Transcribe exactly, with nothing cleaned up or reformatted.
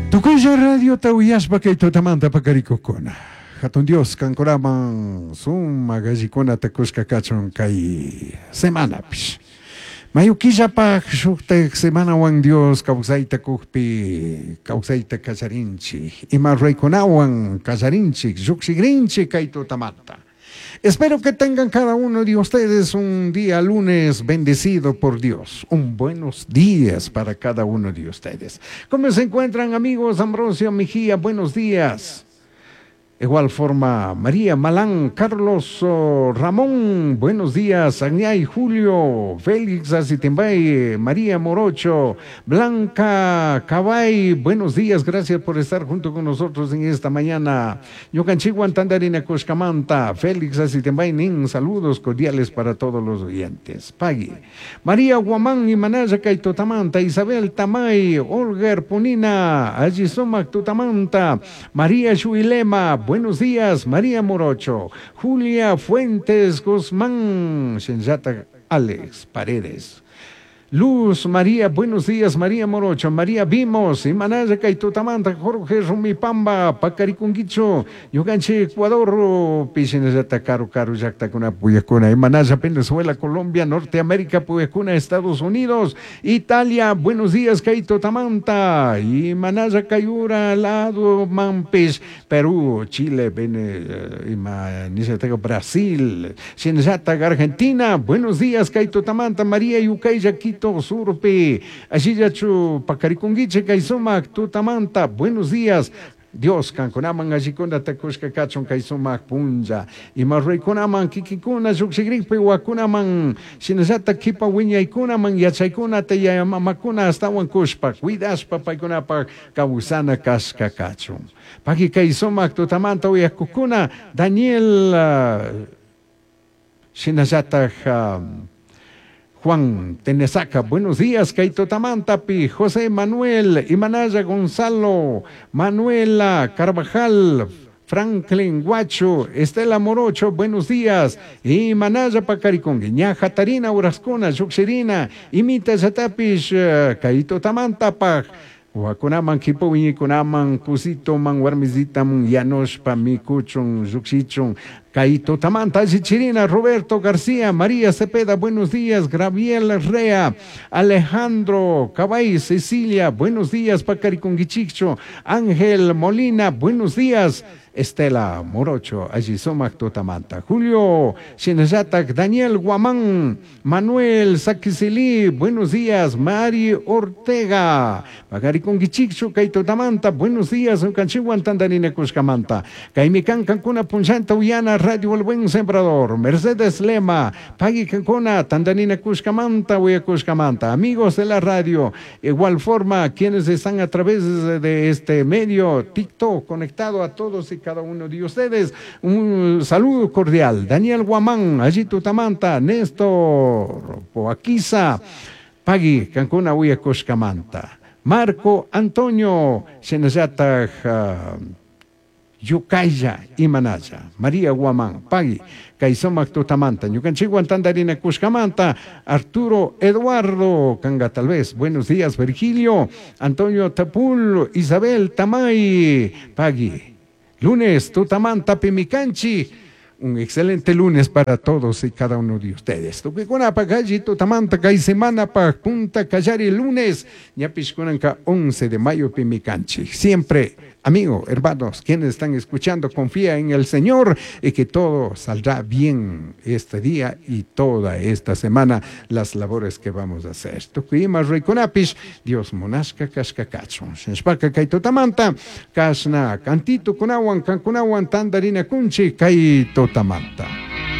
Tukuya radio tauyashpa kay tutamanta pakarikukuna. Hatun Dios kankoraman suma gallikuuna takushka kachun kay semana pish. Mayukilla pa shuktek semana wan Dios kawsayta kukpi kawsayta kacharinchi. Ima reykunawan kacharinchi shuksigrinchi kay tutamanta. Espero que tengan cada uno de ustedes un día lunes bendecido por Dios. Un buenos días para cada uno de ustedes. ¿Cómo se encuentran, amigos? Ambrosio Mejía, buenos días. Igual forma, María Malán, Carlos oh, Ramón, buenos días. Agnay Julio, Félix Azitimbay, María Morocho, Blanca Cabay, buenos días. Gracias por estar junto con nosotros en esta mañana. Yocanchiguan Tandarina Coscamanta, Félix Azitimbay, Nin, saludos cordiales para todos los oyentes. Pagui. María Guamán y Manaya Caitotamanta, Isabel Tamay, Olger Punina, Ajisomac Tutamanta, María Chuilema, buenos días, María Morocho, Julia Fuentes Guzmán, Sensata Alex Paredes, Luz María, buenos días, María Morocho, María Vimos, Imanaya Caitotamanta, Jorge Rumipamba, Pacaricunguicho, Yuganche, Ecuador, Pichinazata, Caro, Caro, Yactacuna, Puyacuna, Imanaya, Venezuela, Colombia, Norteamérica, Puyacuna, Estados Unidos, Italia, buenos días, Caitotamanta, Imanaya Cayura, Lado, Mampis, Perú, Chile, Venezuela, Brasil, Sensata, Argentina, buenos días, Caitotamanta, María Yucay, Yaquito, Surpe, Ajiyachu, Pacaricunguiche, Kaisomac, Tutamanta, buenos días. Dios, Canconaman, Ajicunda, Tacushka, Cachon, Kaisomac, Punja, y Marreconaman, Kikikuna, Juxigripe, Wakunaman, Sinazata, Kipa, Winya, Ikunaman, Yachaikuna, Teyamamakuna, Astawan Kushpa, Cuidas, Papaicunapa, Kabusana, Casca, Cachon. Paki Kaisomac, Tutamanta, Uyakukuna, Daniel, uh, Sinazata, um, Juan Tenesaca, buenos días, Caitotamantapi, José Manuel, Imanaya Gonzalo, Manuela Carvajal, Franklin Guacho, Estela Morocho, buenos días, Imanaya Pacariconguiña, Jatarina Urascona, Juxerina, Imita Zatapish, Caitotamantapa, Huacunaman, Kipowiñi, Kunaman, Cusito, Manguarmizitam, Yanosh, Pamicuchon, Juxichon, Caito Tamanta, Chichirina, Roberto García, María Cepeda, buenos días, Gabriel Rea, Alejandro Cabay, Cecilia, buenos días, Pacariconguichicho, Ángel Molina, buenos días, Estela Morocho, Ajisomac Totamanta, Julio Shinezatak, Daniel Guamán, Manuel Saquisili, buenos días, Mari Ortega, Pacariconguichicho, Caito Tamanta, buenos días, Canchihuan Tandarine Cuscamanta, Caimican Cancuna Punchanta Uyana, Radio El Buen Sembrador, Mercedes Lema, Pagui Cancona, Tandarina Cuscamanta, Huya Cuscamanta, amigos de la radio, igual forma, quienes están a través de este medio, TikTok, conectado a todos y cada uno de ustedes, un saludo cordial. Daniel Guamán, Ajito Tamanta, Néstor Poaquiza, Pagui Cancuna, Huya Cuscamanta, Marco Antonio, Senazata, uh, Yucaya Imanaya, María Guamán, Pagui, Kaisomac Tutamanta, Yucanchiguan Tandarina Cuscamanta, Arturo Eduardo, Canga tal vez, buenos días, Virgilio, Antonio Tapul, Isabel Tamay, Pagui, lunes, Tutamanta, Pimicanchi, un excelente lunes para todos y cada uno de ustedes. Tuquicuna Pagaji, Tutamanta, Kai Semana pa Punta Callari, lunes, Yapiscunanca, once de mayo, Pimicanchi. Siempre, amigo, hermanos, quienes están escuchando, confía en el Señor y que todo saldrá bien este día y toda esta semana, las labores que vamos a hacer. Tuquima Reikunapish, Dios Monasca Cascacacho, Senspaca Kaitotamanta, Casna, Cantito Kunawan, Cancunawan, Tandarina Kunchi, Kaito Tamanta.